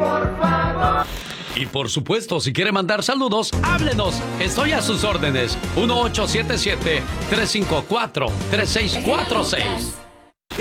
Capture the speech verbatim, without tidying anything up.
por favor. Y por supuesto, si quiere mandar saludos, háblenos. Estoy a sus órdenes. uno ocho siete siete, tres cinco cuatro, tres seis cuatro seis.